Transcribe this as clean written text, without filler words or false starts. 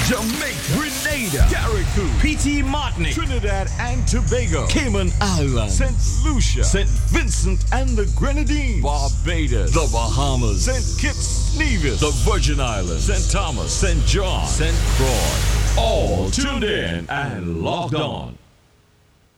Jamaica, Grenada, Carriacou, P.T. Martinique, Trinidad and Tobago, Cayman Islands, St. Lucia, St. Vincent and the Grenadines, Barbados, the Bahamas, St. Kitts, Nevis, the Virgin Islands, St. Thomas, St. John, St. Croix. All tuned in and logged on.